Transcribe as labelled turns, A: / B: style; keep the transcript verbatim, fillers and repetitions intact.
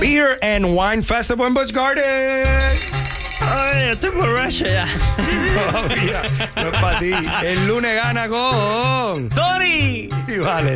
A: Beer and Wine Festival en Busch Garden.
B: Ay, estoy borracho ya.
A: Oh, mira, no es para ti. El lunes gana con
B: Tony.
A: Y vale.